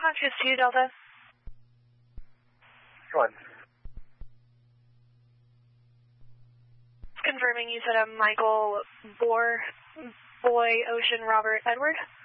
Fox 2 Delta. Go on. Confirming you said a Michael Boy Ocean Robert Edward.